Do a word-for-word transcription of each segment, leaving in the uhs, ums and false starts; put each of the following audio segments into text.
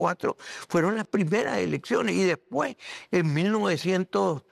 cuatro fueron las primeras elecciones y después en mil novecientos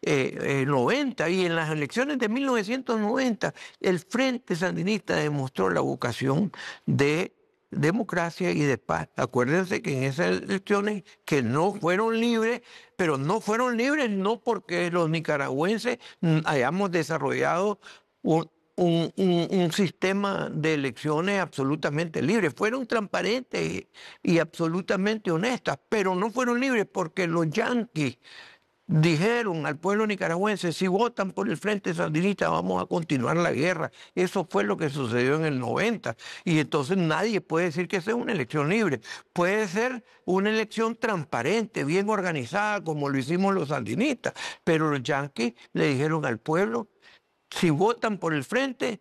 noventa y en las elecciones de mil novecientos noventa el Frente Sandinista demostró la vocación de democracia y de paz. Acuérdense que en esas elecciones que no fueron libres, pero no fueron libres no porque los nicaragüenses hayamos desarrollado un, un, un, un sistema de elecciones absolutamente libre. Fueron transparentes y, y absolutamente honestas, pero no fueron libres porque los yanquis dijeron al pueblo nicaragüense: si votan por el Frente Sandinista vamos a continuar la guerra. Eso fue lo que sucedió en el noventa. Y entonces nadie puede decir que sea una elección libre. Puede ser una elección transparente, bien organizada, como lo hicimos los sandinistas. Pero los yanquis le dijeron al pueblo: si votan por el Frente,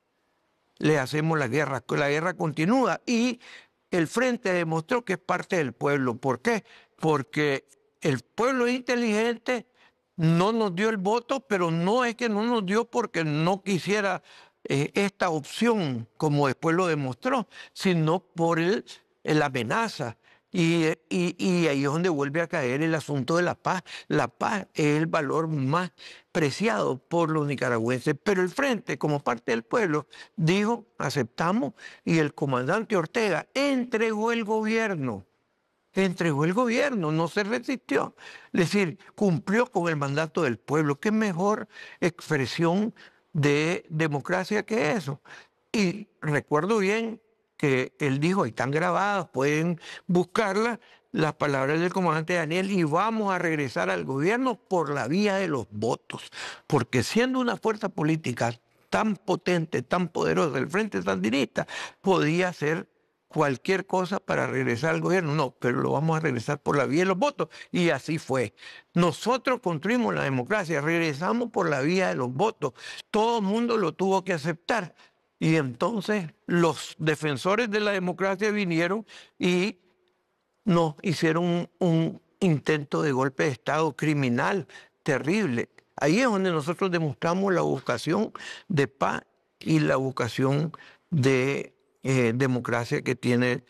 le hacemos la guerra. La guerra continúa. Y el Frente demostró que es parte del pueblo. ¿Por qué? Porque el pueblo inteligente no nos dio el voto, pero no es que no nos dio porque no quisiera eh, esta opción, como después lo demostró, sino por el, la amenaza. Y, y, y ahí es donde vuelve a caer el asunto de la paz. La paz es el valor más preciado por los nicaragüenses. Pero el Frente, como parte del pueblo, dijo: aceptamos, y el comandante Ortega entregó el gobierno. Entregó el gobierno, no se resistió. Es decir, cumplió con el mandato del pueblo. ¿Qué mejor expresión de democracia que eso? Y recuerdo bien que él dijo, y están grabadas, pueden buscarlas, las palabras del comandante Daniel: y vamos a regresar al gobierno por la vía de los votos. Porque siendo una fuerza política tan potente, tan poderosa, el Frente Sandinista podía hacer cualquier cosa para regresar al gobierno. No, pero lo vamos a regresar por la vía de los votos. Y así fue. Nosotros construimos la democracia, regresamos por la vía de los votos. Todo el mundo lo tuvo que aceptar. Y entonces los defensores de la democracia vinieron y nos hicieron un, un intento de golpe de Estado criminal, terrible. Ahí es donde nosotros demostramos la vocación de paz y la vocación de Eh, democracia que tiene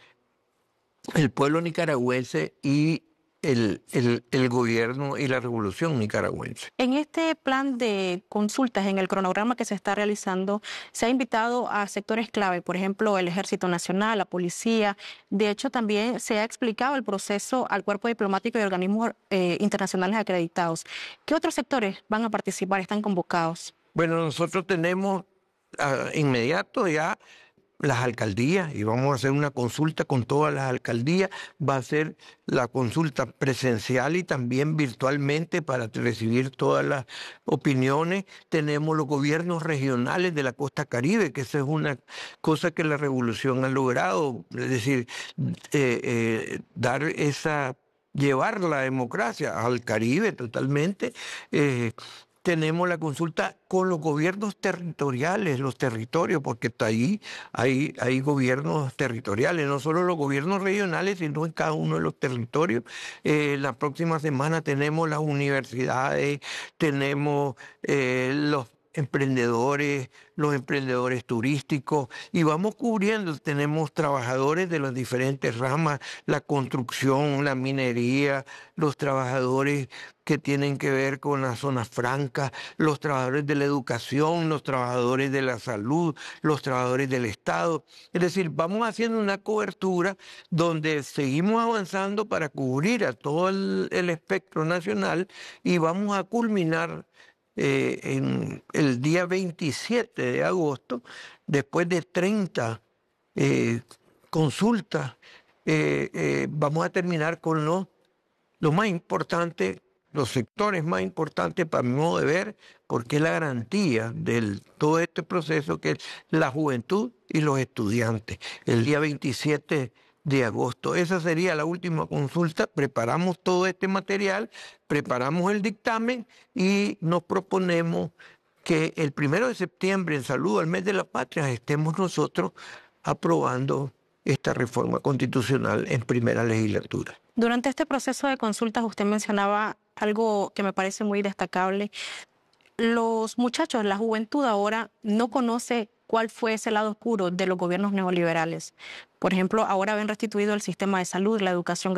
el pueblo nicaragüense y el, el, el gobierno y la revolución nicaragüense. En este plan de consultas, en el cronograma que se está realizando, se ha invitado a sectores clave, por ejemplo, el Ejército Nacional, la Policía. De hecho, también se ha explicado el proceso al cuerpo diplomático y organismos eh, internacionales acreditados. ¿Qué otros sectores van a participar, están convocados? Bueno, nosotros tenemos uh, inmediato ya las alcaldías, y vamos a hacer una consulta con todas las alcaldías. Va a ser la consulta presencial y también virtualmente para recibir todas las opiniones. Tenemos los gobiernos regionales de la costa Caribe, que esa es una cosa que la revolución ha logrado, es decir, eh, eh, dar esa, llevar la democracia al Caribe totalmente. Eh, Tenemos la consulta con los gobiernos territoriales, los territorios, porque ahí hay, hay gobiernos territoriales, no solo los gobiernos regionales, sino en cada uno de los territorios. Eh, la próxima semana tenemos las universidades, tenemos eh, los emprendedores, los emprendedores turísticos, y vamos cubriendo. Tenemos trabajadores de las diferentes ramas, la construcción, la minería, los trabajadores que tienen que ver con las zonas francas, los trabajadores de la educación, los trabajadores de la salud, los trabajadores del Estado. Es decir, vamos haciendo una cobertura donde seguimos avanzando para cubrir a todo el, el espectro nacional, y vamos a culminar Eh, en el día veintisiete de agosto, después de treinta eh, consultas, eh, eh, vamos a terminar con lo, lo más importante, los sectores más importantes para mi modo de ver, porque es la garantía de todo este proceso, que es la juventud y los estudiantes. El día veintisiete de agosto. Esa sería la última consulta. Preparamos todo este material, preparamos el dictamen y nos proponemos que el primero de septiembre, en saludo al mes de la patria, estemos nosotros aprobando esta reforma constitucional en primera legislatura. Durante este proceso de consultas usted mencionaba algo que me parece muy destacable. Los muchachos, la juventud ahora no conoce cuál fue ese lado oscuro de los gobiernos neoliberales. Por ejemplo, ahora ven restituido el sistema de salud, la educación